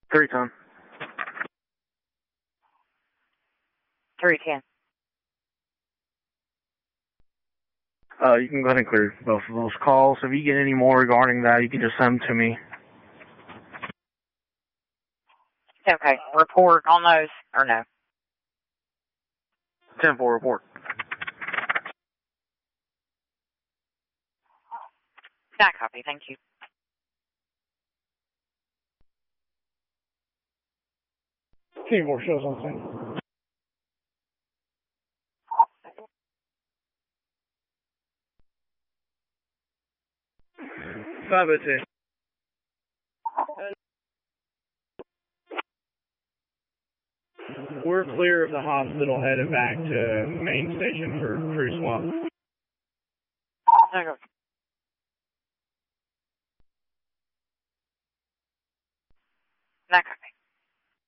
310. 310. You can go ahead and clear both of those calls. If you get any more regarding that, you can just send them to me. Okay. Report on those, or no? 10-4 report. That copy, thank you. Team 4 shows on scene. 502. We're clear of the hospital, headed back to main station for crew swap. Okay. That copy.